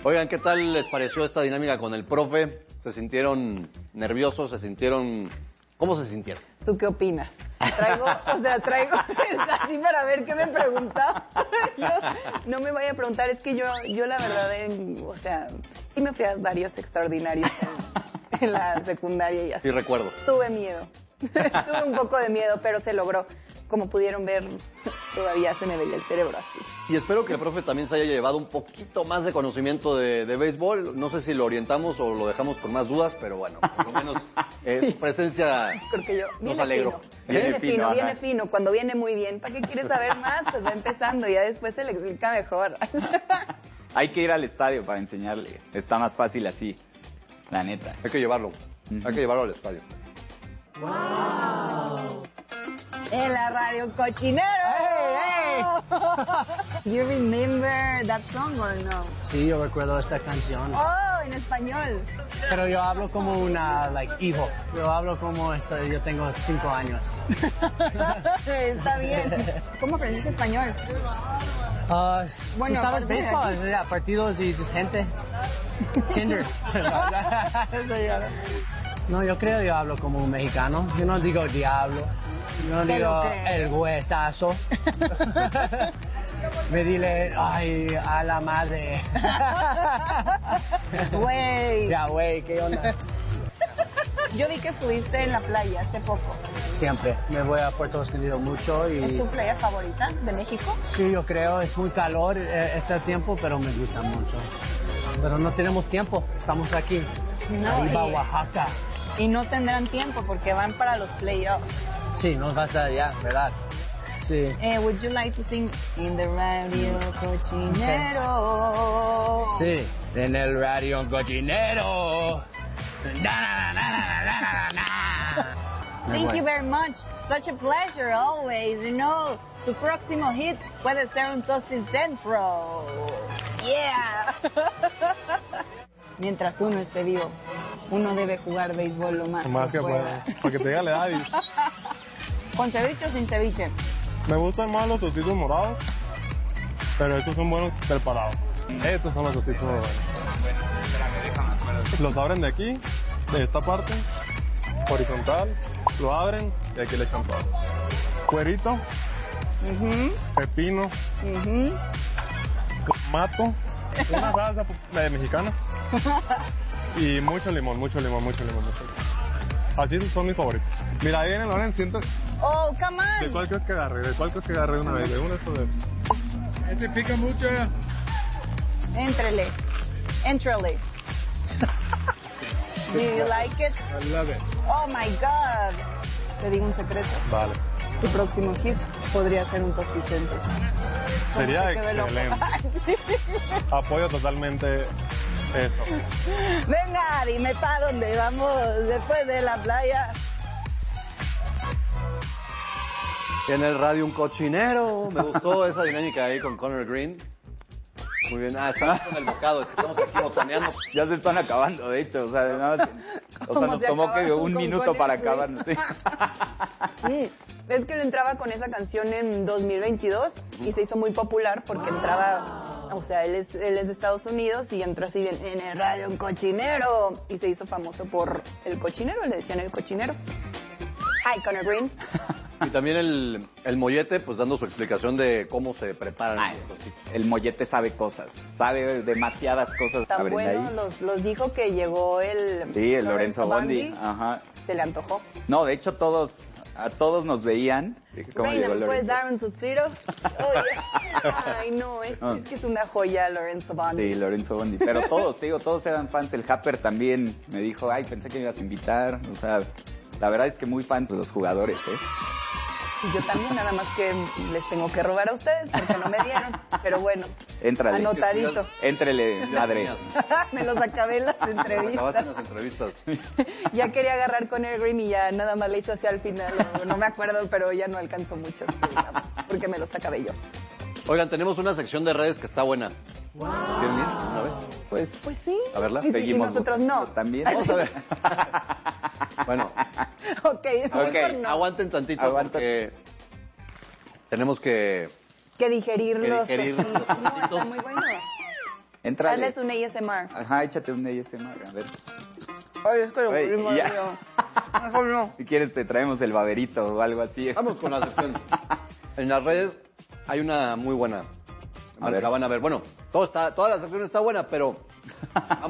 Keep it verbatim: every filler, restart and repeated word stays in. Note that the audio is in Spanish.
Oigan, ¿qué tal les pareció esta dinámica con el profe? ¿Se sintieron nerviosos? ¿Se sintieron...? ¿Cómo se sintieron? ¿Tú qué opinas? Traigo, o sea, traigo así para ver qué me preguntaba. Yo, no me vaya a preguntar, es que yo, yo la verdad, en, o sea, sí me fui a varios extraordinarios en, en la secundaria y así. Sí, recuerdo. Tuve miedo. Tuve un poco de miedo, pero se logró. Como pudieron ver, todavía se me veía el cerebro así. Y espero que el profe también se haya llevado un poquito más de conocimiento de, de béisbol. No sé si lo orientamos o lo dejamos con más dudas, pero bueno, por lo menos eh, su presencia Creo que yo, nos alegró. Fino. Viene, viene fino, fino viene fino. Cuando viene muy bien, ¿para qué quieres saber más? Pues va empezando y ya después se le explica mejor. Hay que ir al estadio para enseñarle. Está más fácil así, la neta. Hay que llevarlo. Uh-huh. Hay que llevarlo al estadio. ¡Wow! En la radio Cochinero. Hey, hey. You remember that song or no? Sí, yo recuerdo esta canción. Oh, en español. Pero yo hablo como una, like, hijo. Yo hablo como, este, yo tengo cinco años. Está bien. ¿Cómo aprendiste español? Uh, bueno, ¿sabes béisbol? Partidos y just gente. Tinder. No, yo creo que yo hablo como un mexicano. Yo no digo diablo. Yo no digo el huesazo. Me dile, ay, a la madre. Güey. Ya, güey, ¿qué onda? Yo vi que estuviste en la playa hace poco. Siempre. Me voy a Puerto Escondido mucho y... ¿Es tu playa favorita de México? Sí, yo creo. Es muy calor eh, este tiempo, pero me gusta mucho. Pero no tenemos tiempo. Estamos aquí. No, Arriba, y, Oaxaca. Y no tendrán tiempo porque van para los playoffs. Sí, nos vas allá, ¿verdad? Sí. Eh, would you like to sing In the Radio Cochinero? Sí, en el Radio Cochinero. Na, na, na, na, na, na. Thank you very much. Such a pleasure always. You know, tu próximo hit puede ser un Toasted Centro. Yeah. Mientras uno esté vivo, uno debe jugar béisbol lo más, más que pueda. Para que te diga la edad. ¿Con ceviche o sin ceviche? Me gustan más los tostitos morados, pero estos son buenos preparados. Estos son los tostitos morados. Los abren de aquí, de esta parte, horizontal, lo abren y aquí le echan todo. Cuerito, uh-huh. pepino, uh-huh. tomato, una salsa de mexicana y mucho limón, mucho limón, mucho limón, mucho limón. Así son mis favoritos. Mira, ahí viene Loren, sientes. Oh, come on. ¿De cuál crees que agarre? ¿De cuál crees que agarre una vez? ¿De uno o de...? Ese pica mucho. Éntrele. Éntrele. Do you like it? I love it. Oh my God. Te digo un secreto. Vale. Tu próximo hit podría ser un tosticente. Sería excelente. Apoyo totalmente eso. Venga, dime para dónde vamos después de la playa. En el radio un cochinero. Me gustó esa dinámica ahí con Connor Green. Muy bien. Ah, estamos con el bocado, es que estamos aquí botaneando. Ya se están acabando, de hecho. O sea, nada, o sea nos tomó que un minuto para acabarnos. ¿Sí? Sí. Es que él entraba con esa canción en dos mil veintidós y se hizo muy popular porque entraba, o sea, él es, él es de Estados Unidos y entró así bien en el radio un cochinero y se hizo famoso por el cochinero, le decían el cochinero. Hi, Connor Green. Y también el, el mollete, pues dando su explicación de cómo se preparan ah, los tostitos. El mollete sabe cosas, sabe demasiadas cosas. Tan bueno, los, los dijo que llegó el... Sí, el Lorenzo, Lorenzo Bondi. Bondi. Ajá. Se le antojó. No, de hecho todos... A todos nos veían. Reina, ¿me puedes dar un suspiro? Oh, yeah. Ay, no, es, no, es que es una joya Lorenzo Bondi. Sí, Lorenzo Bondi. Pero todos, te digo, todos eran fans. El Happer también me dijo, ay, pensé que me ibas a invitar. O sea, la verdad es que muy fans de los jugadores, ¿eh? Y yo también, nada más que les tengo que robar a ustedes porque no me dieron. Pero bueno, Éntrale. Anotadito. Éntrele, madre. Me los acabé en las entrevistas. Acabaste en las entrevistas. Ya quería agarrar con el Green y ya nada más le hice hacia al final. No me acuerdo, pero ya no alcanzó mucho, digamos, porque me los acabé yo. Oigan, tenemos una sección de redes que está buena. Wow. ¿Quieren ir una vez? Pues, pues sí. A verla. Y, seguimos. Y nosotros no. También. Vamos a ver. Bueno. Ok, okay. No. Aguanten tantito Aguanta. porque tenemos que... Que digerir que los digerir los tostitos. No, tostitos. están muy buenos. Entrale. Hazles un A S M R. Ajá, échate un A S M R, a ver. Ay, es que lo Oye, pusimos ya. yo. Mejor no. Si quieres te traemos el baberito o algo así. Vamos con la sección. En las redes hay una muy buena. A ver. La van a ver. Bueno, todo está, toda la sección está buena, pero